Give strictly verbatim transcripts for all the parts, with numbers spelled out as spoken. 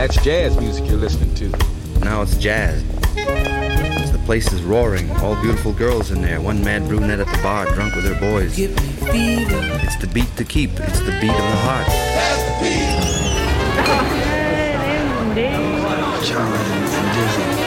That's jazz music you're listening to. Now it's jazz. The place is roaring. All beautiful girls in there. One mad brunette at the bar, drunk with her boys. Give me fever. It's the beat to keep. It's the beat of the heart. That's the beat. Charlie and Dizzy.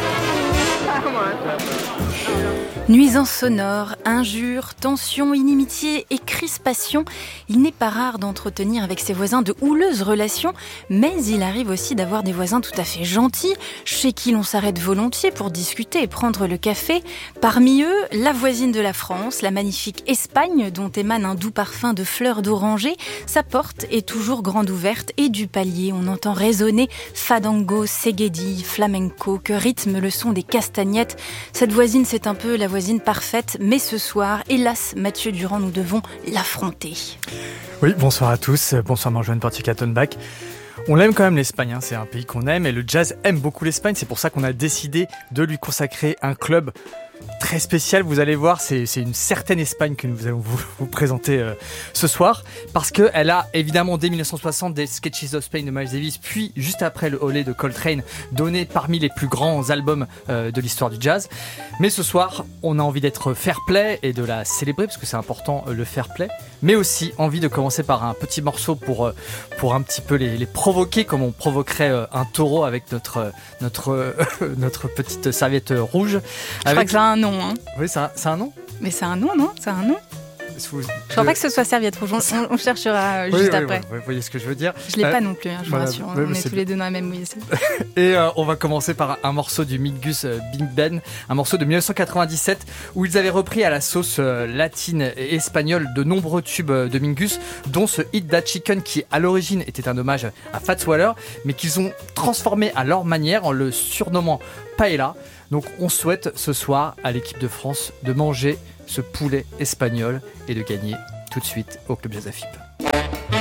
Nuisances sonores, injures, tensions, inimitiés et crispations, il n'est pas rare d'entretenir avec ses voisins de houleuses relations, mais il arrive aussi d'avoir des voisins tout à fait gentils, chez qui l'on s'arrête volontiers pour discuter et prendre le café. Parmi eux, la voisine de la France, la magnifique Espagne, dont émane un doux parfum de fleurs d'oranger. Sa porte est toujours grande ouverte et du palier, on entend résonner fadango, seguedi, flamenco, que rythme le son des castagnettes. Cette voisine, c'est un peu la voisine parfaite, mais ce soir, hélas, Mathieu Durand, nous devons l'affronter. Oui, bonsoir à tous, bonsoir Marjolaine Portier-Kattenbach. On l'aime quand même l'Espagne, hein. C'est un pays qu'on aime et le jazz aime beaucoup l'Espagne, c'est pour ça qu'on a décidé de lui consacrer un club très spécial. Vous allez voir, c'est, c'est une certaine Espagne que nous allons vous, vous présenter euh, ce soir, parce qu'elle a évidemment dès dix-neuf cent soixante des Sketches of Spain de Miles Davis, puis juste après le Olé de Coltrane, donné parmi les plus grands albums euh, de l'histoire du jazz. Mais ce soir, on a envie d'être fair play et de la célébrer, parce que c'est important euh, le fair play, mais aussi envie de commencer par un petit morceau pour, euh, pour un petit peu les, les provoquer, comme on provoquerait euh, un taureau avec notre, notre, euh, notre petite serviette rouge. Je avec... crois que ça a un nom. Hein. Oui, c'est un, c'est un nom. Mais c'est un nom, non ? C'est un nom. Je ne crois pas que ce soit serviette rouge. On, on, on cherchera oui, juste oui, après. Oui, vous voyez ce que je veux dire. Je ne l'ai euh, pas non plus, hein, je voilà, vous rassure. oui, on est tous bien. les deux dans la même mouise. Et euh, on va commencer par un morceau du Mingus Big Band, un morceau de dix-neuf cent quatre-vingt-dix-sept, où ils avaient repris à la sauce euh, latine et espagnole de nombreux tubes de Mingus, dont ce Eat That Chicken qui à l'origine était un hommage à Fats Waller, mais qu'ils ont transformé à leur manière en le surnommant Paella. Donc on souhaite ce soir à l'équipe de France de manger ce poulet espagnol et de gagner tout de suite au Club Jazz A F I P.